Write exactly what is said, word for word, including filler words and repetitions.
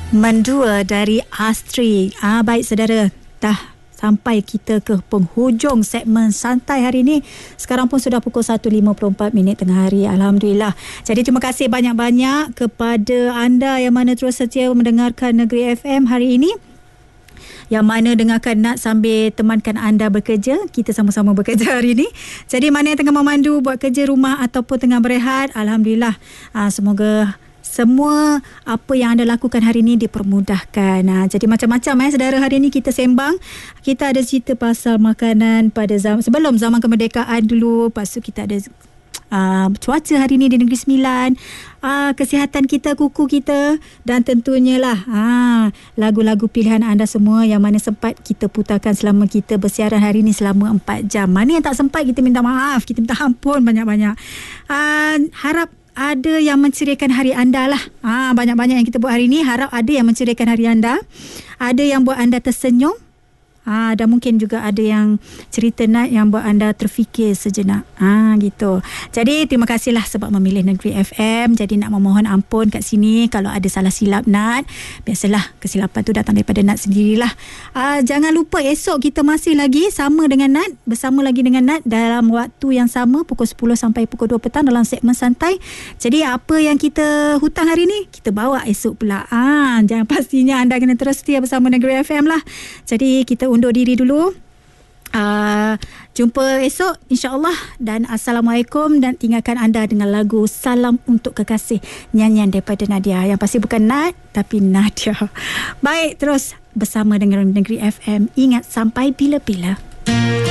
Mendua dari Astri. Ah, baik saudara, dah sampai kita ke penghujung segmen santai hari ini. Sekarang pun sudah pukul satu lima puluh empat minit tengah hari. Alhamdulillah. Jadi terima kasih banyak-banyak kepada anda yang mana terus setia mendengarkan Negeri F M hari ini. Yang mana dengarkan Nat sambil temankan anda bekerja. Kita sama-sama bekerja hari ini. Jadi mana yang tengah memandu buat kerja rumah ataupun tengah berehat, Alhamdulillah. Ah, semoga semua apa yang anda lakukan hari ini dipermudahkan. Ha, jadi macam-macam eh saudara, hari ini kita sembang. Kita ada cerita pasal makanan pada zaman sebelum zaman kemerdekaan dulu. Lepas tu kita ada uh, cuaca hari ini di Negeri Sembilan, uh, kesihatan kita, kuku kita, dan tentunya lah uh, lagu-lagu pilihan anda semua yang mana sempat kita putarkan selama kita bersiaran hari ini selama empat jam. Mana yang tak sempat, kita minta maaf, kita minta ampun banyak-banyak. Uh, harap ada yang menceriakan hari anda lah. Ha, banyak-banyak yang kita buat hari ni. Harap ada yang menceriakan hari anda. Ada yang buat anda tersenyum. Ha, dan mungkin juga ada yang cerita Nat yang buat anda terfikir sejenak. Ha, gitu. Jadi terima kasihlah sebab memilih Negeri F M. Jadi nak memohon ampun kat sini kalau ada salah silap Nat. Biasalah kesilapan tu datang daripada Nat sendirilah. Ha, jangan lupa esok kita masih lagi sama dengan Nat. Bersama lagi dengan Nat dalam waktu yang sama pukul sepuluh sampai pukul dua petang dalam segmen santai. Jadi apa yang kita hutang hari ni, kita bawa esok pula. Ha, jangan pastinya anda kena terus setia bersama Negeri F M lah. Jadi kita undur diri dulu. Uh, jumpa esok insya-Allah, dan Assalamualaikum, dan tinggalkan anda dengan lagu Salam Untuk Kekasih, nyanyian daripada Nadia, yang pasti bukan Nat tapi Nadia. Baik, terus bersama dengan Negeri F M. Ingat, sampai bila-bila.